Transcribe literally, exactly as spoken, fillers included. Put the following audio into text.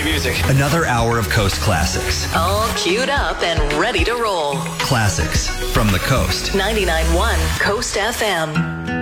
great music. Another hour of Coast classics. All queued up and ready to roll. Classics from the Coast. ninety-nine point one Coast F M.